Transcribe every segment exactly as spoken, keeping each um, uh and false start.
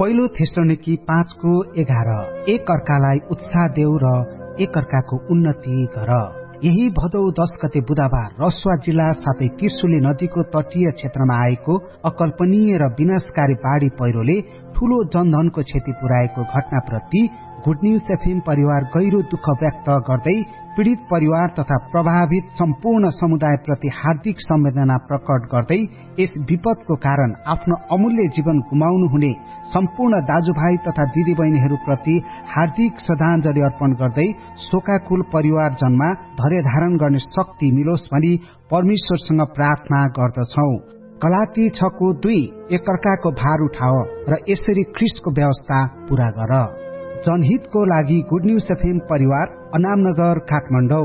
पहिलो थेसलोनिकी पाँचको एघार एक अर्कालाई उत्साह देऊ र एक अर्काको उन्नति गर। यही भदौ दस गते बुधबार रसुवा जिल्ला साथै त्रिशुली नदीको तटीय क्षेत्रमा आएको अकल्पनीय र विनाशकारी बाढ़ी पहिरोले ठूलो जनधनको क्षति पुर्याएको घटनाप्रति गुड न्यूज एफएम परिवार गहिरो दुःख व्यक्त गर्दै पीड़ित परिवार तथा प्रभावित सम्पूर्ण समुदाय प्रति हार्दिक संवेदना प्रकट गर्दै यस विपदको कारण आफ्नो अमूल्य जीवन गुमाउनु हुने सम्पूर्ण दाजुभाइ तथा दिदीबहिनीहरू प्रति हार्दिक श्रद्धाञ्जली अर्पण गर्दै शोकाकुल परिवारजनमा धैर्य धारण गर्ने शक्ति मिलोस् भनी परमेश्वरसँग प्रार्थना गर्दछौ। गलाती छको दुई एकअर्काको भार उठाओ र यसरी ख्रीष्टको व्यवस्था पूरा गर। जनहितको लागि गुड न्यूज एफएम परिवार अनामनगर काठमाडौँ।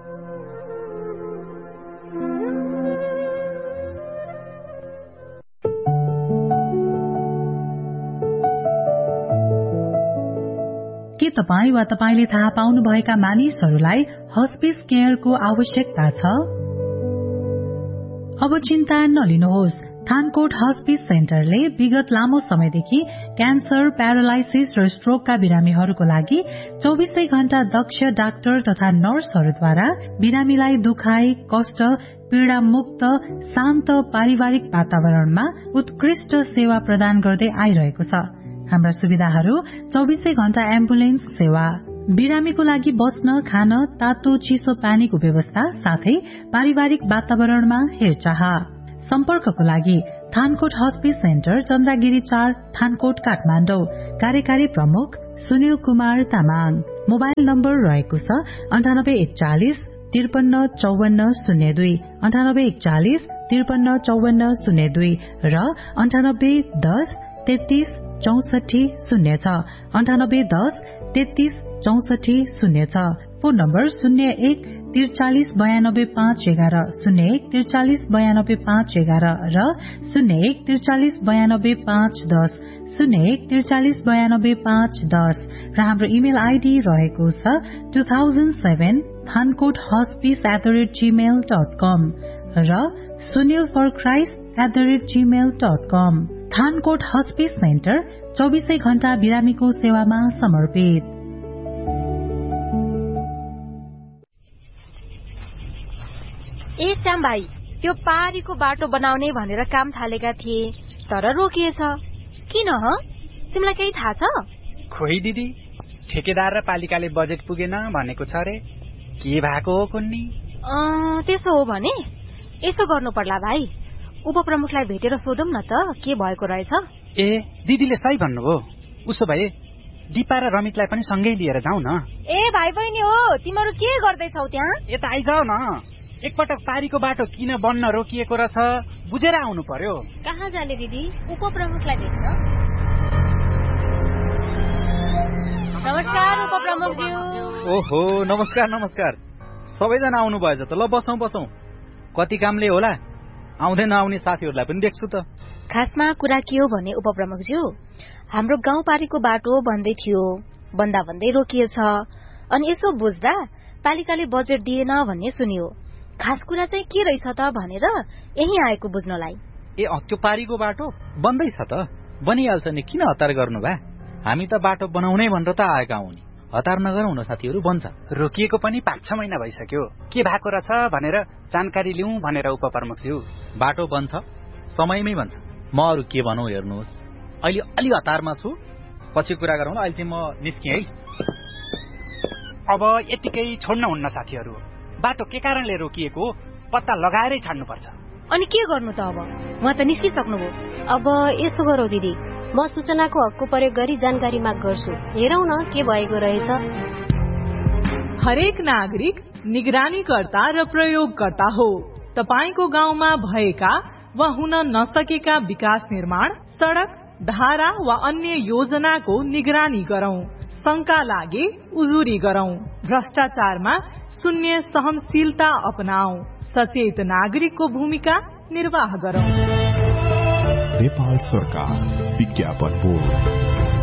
के तपाईँ वा तपाईले थाहा पाउनुभएका मानिसहरूलाई हस्पिस केयरको आवश्यकता छ? अब चिन्ता नलिनुहोस्। थानकोट हस्पिस सेन्टरले विगत लामो समयदेखि क्यान्सर, प्यारालाइसिस र स्ट्रोकका बिरामीहरूको लागि चौबीसै घण्टा दक्ष डाक्टर तथा नर्सहरूद्वारा बिरामीलाई दुखाइ, कष्ट, पीड़ा मुक्त, शान्त पारिवारिक वातावरणमा उत्कृष्ट सेवा प्रदान गर्दै आइरहेको छ। हाम्रा सुविधाहरू चौबीसै घण्टा एम्बुलेन्स सेवा, बिरामीको लागि बस्न, खान, तातो चिसो पानीको व्यवस्था साथै पारिवारिक वातावरणमा हेरचाह। सम्पर्कको लागि थानकोट हस्पिस सेन्टर, चन्द्रगिरी चार, थानकोट, काठमाडौँ। कार्यकारी प्रमुख सुनिल कुमार तामाङ। मोबाइल नम्बर रहेको छ अन्ठानब्बे एकचालिस त्रिपन्न चौवन्न शून्य दुई, अन्ठानब्बे एकचालिस त्रिपन्न चौवन्न शून्य दुई र अन्ठानब्बे दस तेत्तीस चौसठी शून्य छ, अन्ठानब्बे दस तेत्तीस चौसठी शून्य छ। फोन नम्बर शून्य एक त्रिचालिस बयानब्बे पाँच एघार, शून्य एक त्रिचालिस बयानब्बे पाँच एघार र शून्य एक त्रिचालिस बयानब्बे पाँच दस, शून्य एक त्रिचालिस बयानब्बे पाँच दस र हाम्रो इमेल आईडी रहेको छ two thousand seven Thankot hospice at the rate Gmail dot कम र Sunil for Christ at the rate Gmail dot com. Thankot hospice centre चौबीसै घण्टा बिरामीको सेवामा समर्पित। ए श्याम भाइ, त्यो पारीको बाटो बनाउने भनेर काम थालेका थिए तर रोकिएछ। किन ह? तिमीलाई केही थाहा छ? खोइ दिदी, ठेकेदार र पालिकाले बजेट पुगेन भनेको छ रे। के भएको हो कुन्नी? त्यसो हो भने यसो गर्नु पर्ला भाइ, उपप्रमुखलाई भेटेर सोधौं न त के भएको रहेछ। ए दिदीले सही भन्नुभयो। उसो भए दिपा र रमितलाई पनि सँगै लिएर जाउँ न। ए भाइ बहिनी हो, तिमीहरू के गर्दैछौ त्यहाँ? यता आइजाऊ न। एकपटक पारीको बाटो किन बन्न रोकिएको रहेछ बुझेर आउनु पर्यो। कहाँ जाने दिदी? उपप्रमुखलाई भेट्न। नमस्कार उपप्रमुखज्यू। ओहो नमस्कार नमस्कार। सबैजना आउनु भएछ त। ल बसौं बसौं। कति कामले होला, आउँदै नआउने साथीहरूलाई पनि देख्छु त। खासमा कुरा के हो भने उपप्रमुखज्यू, हाम्रो गाउँपारीको बाटो बन्दै थियो, बन्दा भन्दै रोकिएछ। अनि यसो बुझ्दा पालिकाले बजेट दिएन भन्ने सुनियो। खास कुरा चाहिँ के रहेछ त भनेर यही आएको बुझ्नलाई। ए त्यो पारीको बाटो बन्दैछ त? बनिहाल्छ नि, किन हतार गर्नु भा? हामी त बाटो बनाउनै भनेर त आएका हौ नि। हतार नगरौँ न साथीहरू, बन्छ। रोकिएको पनि पाँच छ महिना भइसक्यो। के भएको रहेछ भनेर जानकारी लिउँ भनेर उपप्रमुखज्यू। बाटो बन्छ, समयमै बन्छ। म अरू के भनौँ हेर्नुहोस्, अहिले अलि हतारमा छु, पछि कुरा गरौँ। अहिले चाहिँ म निस्केँ है। अब यतिकै छोड्न हुन्न साथीहरू। बाटो के कारणले रोकिएको पत्ता लगाएरै छाड्नुपर्छ। अनि के गर्नु त अब? म त निस्किसक्नुभयो। अब यसो गरौ दिदी, म सूचनाको हकको प्रयोग गरी जानकारी माग गर्छु। हेरौँ न के भएको रहेछ। हरेक नागरिक निगरानीकर्ता र प्रयोगकर्ता हो। तपाईको गाउँमा भएका वा हुन नसकेका विकास निर्माण, सड़क, धारा वा अन्य योजनाको निगरानी गरौं। शंका लागे उजुरी गरौं। भ्रष्टाचारमा शून्य सहनशीलता अपनाऊ। सचेत नागरिकको भूमिका निर्वाह गरौं। नेपाल सरकार विज्ञापन बोर्ड।